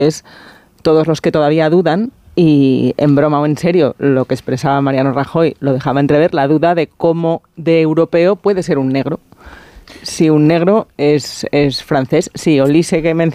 es todos los que todavía dudan, y en broma o en serio, lo que expresaba Mariano Rajoy lo dejaba entrever, la duda de cómo de europeo puede ser un negro. Si un negro es francés, sí, Olise, que